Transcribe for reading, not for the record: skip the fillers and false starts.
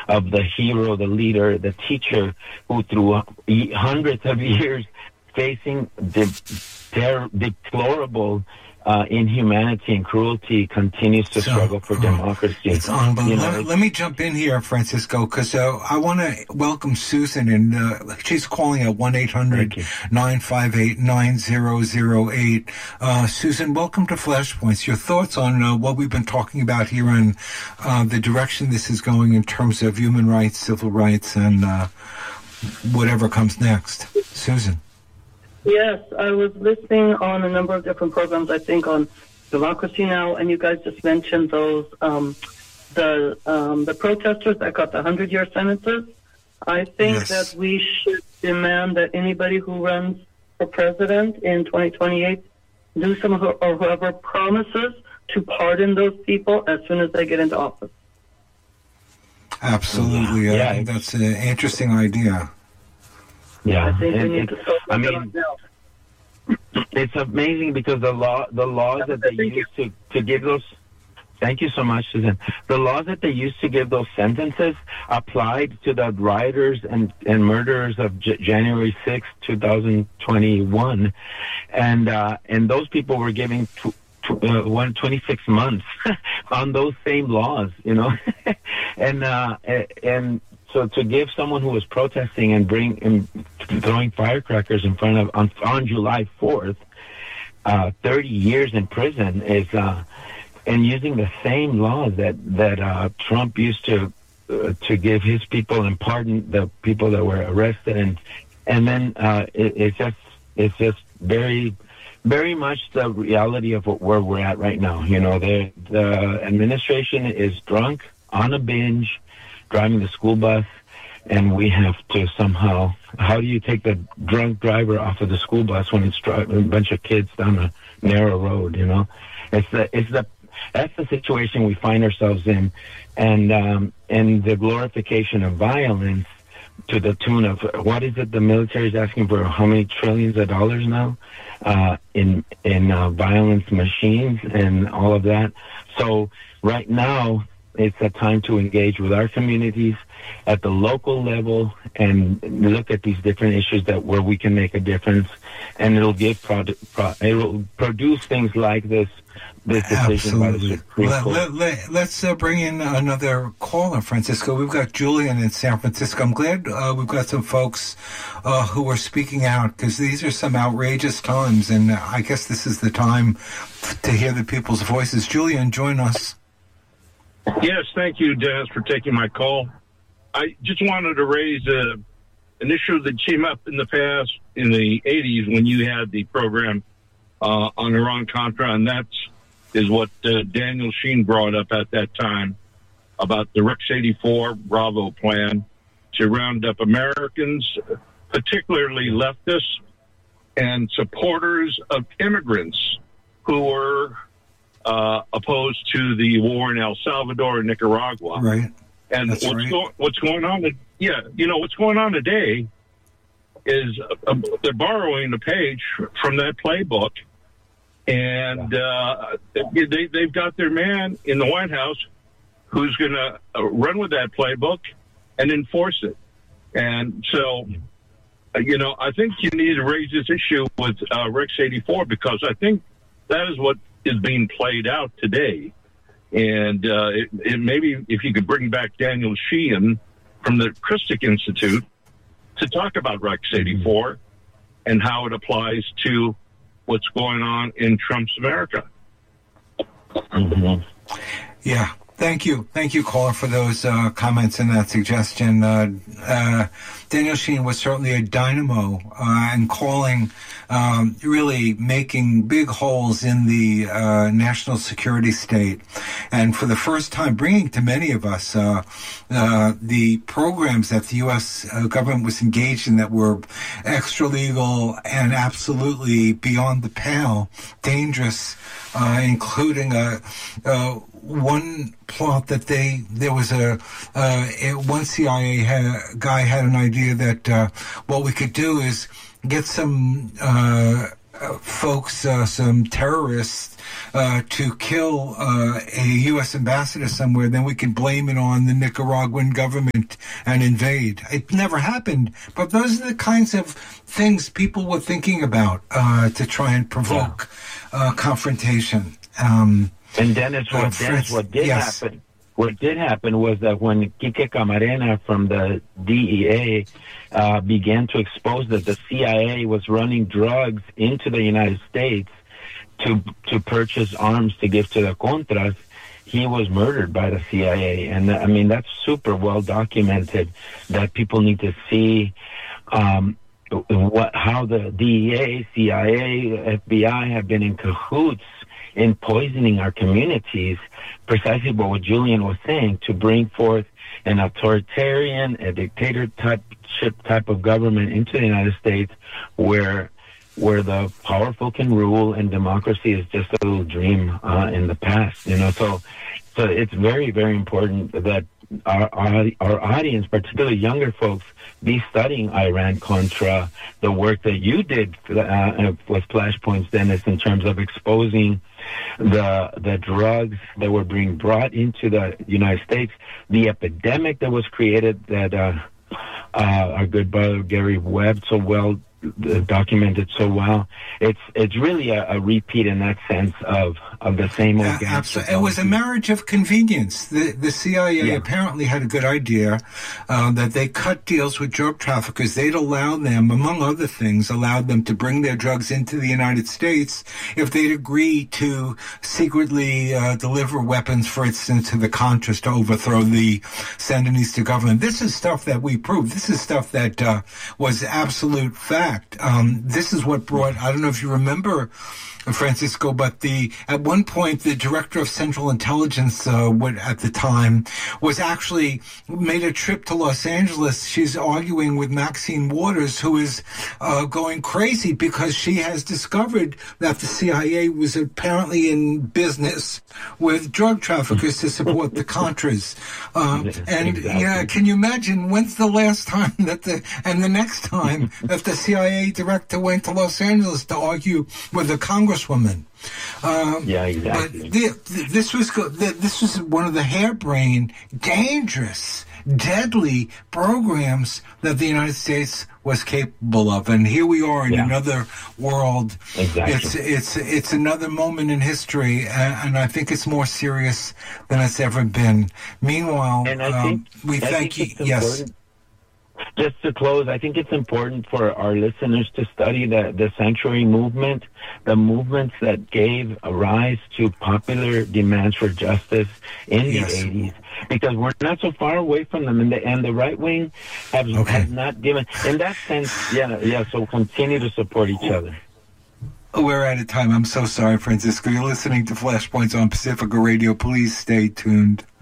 of the hero, the leader, the teacher, who through hundreds of years facing deplorable inhumanity and cruelty continues to struggle for democracy. It's unbelievable. Let me jump in here, Francisco, because I want to welcome Susan, and she's calling at 1-800-958-9008. Susan, welcome to Flashpoints. Your thoughts on what we've been talking about here and the direction this is going in terms of human rights, civil rights, and whatever comes next. Susan. Yes, I was listening on a number of different programs, I think on Democracy Now!, and you guys just mentioned those, the protesters that got the 100-year sentences. I think that we should demand that anybody who runs for president in 2028 do some or whoever promises to pardon those people as soon as they get into office. Absolutely. I think that's an interesting idea. Yeah, I think we need to start now. It's amazing because the laws that they used to give those. Thank you so much, Susan. The laws that they used to give those sentences applied to the rioters and murderers of January 6, 2021, and those people were giving 26 months on those same laws, and. So to give someone who was protesting and throwing firecrackers in front of on July 4th, 30 years in prison is and using the same laws that Trump used to give his people and pardon the people that were arrested, and then it's just very, very much the reality of where we're at right now. The administration is drunk on a binge, driving the school bus, and we have to somehow, how do you take the drunk driver off of the school bus when it's driving a bunch of kids down a narrow road, that's the situation we find ourselves in, and the glorification of violence to the tune of, what is it the military is asking for, how many trillions of dollars now in violence machines and all of that. So right now, it's a time to engage with our communities at the local level and look at these different issues where we can make a difference, and it'll it'll produce things like this decision by the Supreme Court. Let's bring in another caller, Francisco. We've got Julian in San Francisco. I'm glad we've got some folks who are speaking out, because these are some outrageous times, and I guess this is the time to hear the people's voices. Julian, join us. Yes, thank you, Dennis, for taking my call. I just wanted to raise an issue that came up in the past, in the 80s, when you had the program on Iran-Contra, and that is what Daniel Sheen brought up at that time about the Rex 84 Bravo plan to round up Americans, particularly leftists and supporters of immigrants who were opposed to the war in El Salvador and Nicaragua. Right. And what's going on? What's going on today is they're borrowing a page from that playbook, and they've got their man in the White House who's going to run with that playbook and enforce it. And so, I think you need to raise this issue with Rex 84, because I think that is what is being played out today. And it maybe if you could bring back Daniel Sheehan from the Christic Institute to talk about Rex 84 and how it applies to what's going on in Trump's America. Mm-hmm. Yeah. Thank you, caller, for those comments and that suggestion. Daniel Sheehan was certainly a dynamo and calling, really making big holes in the national security state, and for the first time bringing to many of us the programs that the U.S. government was engaged in that were extra legal and absolutely beyond the pale, dangerous, including one plot that there was one CIA guy had an idea that what we could do is get some folks, some terrorists, to kill a U.S. ambassador somewhere, then we can blame it on the Nicaraguan government and invade. It never happened, but those are the kinds of things people were thinking about to try and provoke confrontation. And Dennis, what did happen? What did happen was that when Quique Camarena from the DEA began to expose that the CIA was running drugs into the United States to purchase arms to give to the Contras, he was murdered by the CIA. And I mean, that's super well documented, that people need to see how the DEA, CIA, FBI have been in cahoots in poisoning our communities, precisely what Julian was saying, to bring forth an authoritarian, a dictatorship type of government into the United States where the powerful can rule and democracy is just a little dream in the past, you know. So it's very, very important that our audience, particularly younger folks, be studying Iran-Contra, the work that you did with Flashpoints, Dennis, in terms of exposing the drugs that were being brought into the United States, the epidemic that was created that our good brother Gary Webb so well documented so well. It's really a repeat in that sense of the same old game. Absolutely. It was a marriage of convenience. The CIA apparently had a good idea that they cut deals with drug traffickers. They'd allow them, among other things, allowed them to bring their drugs into the United States if they'd agree to secretly deliver weapons, for instance, to the Contras to overthrow the Sandinista government. This is stuff that we proved. This is stuff that was absolute fact. This is what brought, I don't know if you remember, Francisco, but at one point the director of Central Intelligence at the time was actually made a trip to Los Angeles. She's arguing with Maxine Waters, who is going crazy because she has discovered that the CIA was apparently in business with drug traffickers to support the Contras. Can you imagine when's the last time and the next time that the CIA director went to Los Angeles to argue with the Congresswoman? Exactly. But this was one of the harebrained, dangerous, deadly programs that the United States was capable of, and here we are in another world. Exactly. It's another moment in history, and I think it's more serious than it's ever been. Meanwhile, we thank you. Yes. Just to close, I think it's important for our listeners to study the sanctuary movement, the movements that gave rise to popular demands for justice in the 80s, because we're not so far away from them, and the right wing has not given, in that sense, so continue to support each other. We're out of time. I'm so sorry, Francisco. You're listening to Flashpoints on Pacifica Radio. Please stay tuned.